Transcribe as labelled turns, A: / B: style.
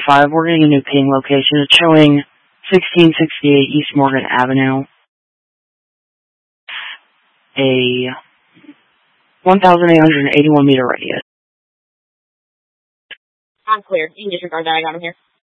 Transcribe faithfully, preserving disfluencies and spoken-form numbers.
A: five, we're getting a new ping location. It's showing sixteen sixty-eight East Morgan Avenue. A one thousand eight hundred eighty-one meter radius.
B: I'm clear. You can disregard that. I got him here.